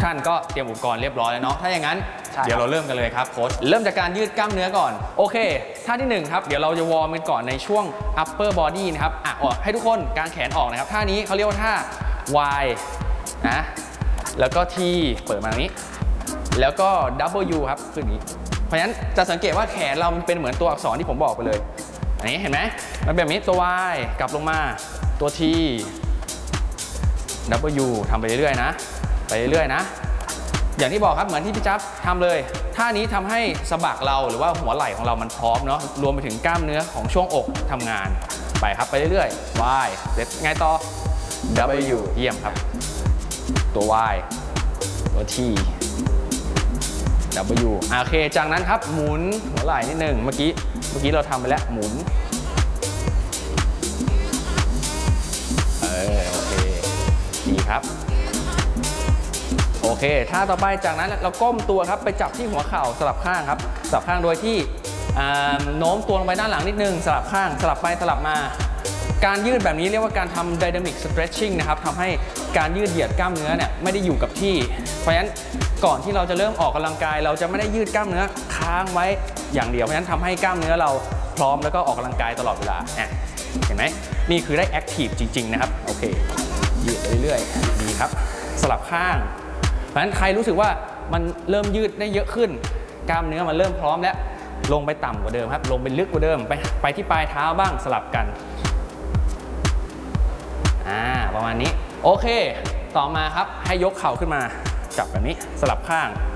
ท่านก็เตรียมอุปกรณ์เรียบร้อยแล้วเนาะถ้าอย่างนั้นเดี๋ยวเราเริ่มกันเลยครับโค้ชเริ่มจากการยืดกล้ามเนื้อก่อนโอเคท่าที่1ครับเดี๋ยวเราจะวอร์มกันก่อนในช่วง upper body นะครับให้ทุกคนกางแขนออกนะครับท่านี้เขาเรียกว่าท่า Y นะแล้วก็ T เปิดมาตรงนี้แล้วก็ W ครับขึ้นอย่างนี้เพราะฉะนั้นจะสังเกตว่าแขนเรามันเป็นเหมือนตัวอักษรที่ผมบอกไปเลยอันนี้เห็นไหมมันเป็นแบบนี้ตัว Y กลับลงมาตัว T W ทำไปเรื่อยๆนะไปเรื่อยๆนะอย่างที่บอกครับเหมือนที่พี่จั๊บทำเลยท่านี้ทำให้สะบักเราหรือว่าหัวไหล่ของเรามันพร้อมเนาะรวมไปถึงกล้ามเนื้อของช่วงอกทำงานไปครับไปเรื่อยๆ Y เสร็จไงต่อ W เยี่ยมครับตัว Y ตัว T W โอเคจากนั้นครับหมุนหัวไหล่นิดนึงเมื่อกี้เราทำไปแล้วหมุนโอเคดีครับโอเคท่าต่อไปจากนั้นเราก้มตัวครับไปจับที่หัวเข่าสลับข้างครับสลับข้างโดยที่โน้มตัวลงไปด้านหลังนิดนึงสลับข้างสลับไปสลับมาการยืดแบบนี้เรียกว่าการทำ dynamic stretching นะครับทำให้การยืดเหยียดกล้ามเนื้อเนี่ยไม่ได้อยู่กับที่เพราะฉะนั้นก่อนที่เราจะเริ่มออกกำลังกายเราจะไม่ได้ยืดกล้ามเนื้อค้างไว้อย่างเดียวเพราะฉะนั้นทำให้กล้ามเนื้อเราพร้อมแล้วก็ออกกำลังกายตลอดเวลาเห็นไหมนี่คือได้ active จริงๆนะครับโอเคยืดไปเรื่อยๆดีครับสลับข้างเพราะฉะนั้นใครรู้สึกว่ามันเริ่มยืดได้เยอะขึ้นกล้ามเนื้อมันเริ่มพร้อมแล้วลงไปต่ำกว่าเดิมครับลงไปลึกกว่าเดิมไปที่ปลายเท้าบ้างสลับกันประมาณนี้โอเคต่อมาครับให้ยกเข่าขึ้นมาจับแบบนี้สลับข้าง